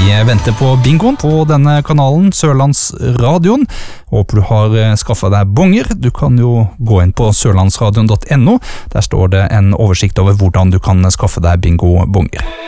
venter på bingoen på denne kanalen, Sørlandsradioen. Håper du har skaffet deg bonger. Du kan jo gå inn på sørlandsradion.no. Der står det en oversikt over hvordan du kan skaffe deg bingo-bonger.